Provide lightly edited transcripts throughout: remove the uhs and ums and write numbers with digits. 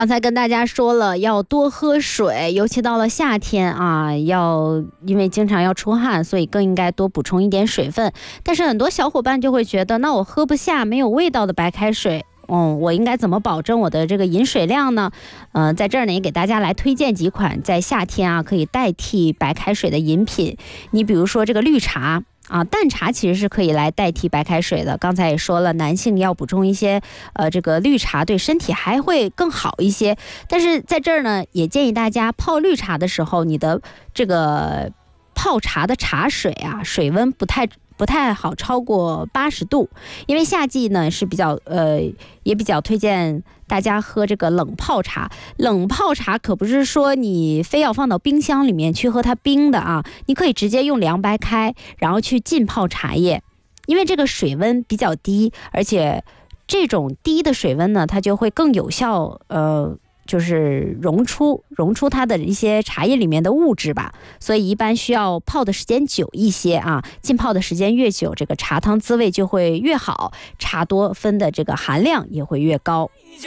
刚才跟大家说了要多喝水，尤其到了夏天啊，因为经常要出汗，所以更应该多补充一点水分。但是很多小伙伴就会觉得，那我喝不下没有味道的白开水，我应该怎么保证我的这个饮水量呢？在这儿呢也给大家来推荐几款在夏天啊可以代替白开水的饮品。你比如说这个绿茶。淡茶其实是可以来代替白开水的。刚才也说了，男性要补充一些这个绿茶对身体还会更好一些。但是在这儿呢，也建议大家泡绿茶的时候，你的这个泡茶的茶水啊，水温不太好超过80度，因为夏季呢是也比较推荐大家喝这个冷泡茶。冷泡茶可不是说你非要放到冰箱里面去喝它冰的啊，你可以直接用凉白开，然后去浸泡茶叶，因为这个水温比较低，而且这种低的水温呢，它就会更有效就是溶出它的一些茶叶里面的物质吧，所以一般需要泡的时间久一些啊，浸泡的时间越久，这个茶汤滋味就会越好，茶多酚的这个含量也会越高。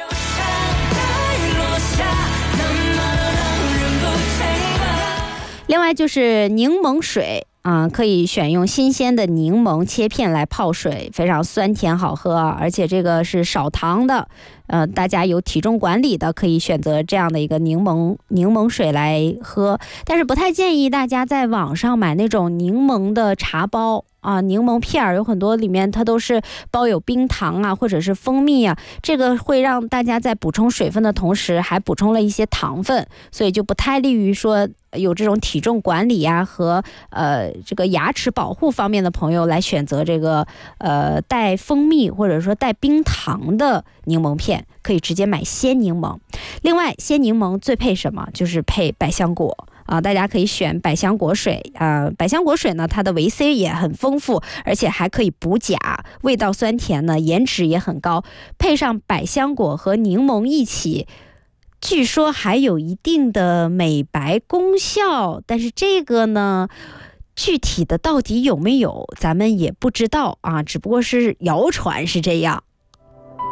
另外就是柠檬水可以选用新鲜的柠檬切片来泡水，非常酸甜好喝，而且这个是少糖的。大家有体重管理的可以选择这样的一个柠檬水来喝，但是不太建议大家在网上买那种柠檬的茶包柠檬片，有很多里面它都是包有冰糖或者是蜂蜜这个会让大家在补充水分的同时还补充了一些糖分，所以就不太利于说有这种体重管理和这个牙齿保护方面的朋友来选择这个带蜂蜜或者说带冰糖的柠檬片，可以直接买鲜柠檬。另外鲜柠檬最配什么？就是配百香果大家可以选百香果水百香果水呢，它的维 C 也很丰富，而且还可以补钾，味道酸甜呢，颜值也很高，配上百香果和柠檬一起，据说还有一定的美白功效，但是这个呢具体的到底有没有咱们也不知道只不过是谣传是这样。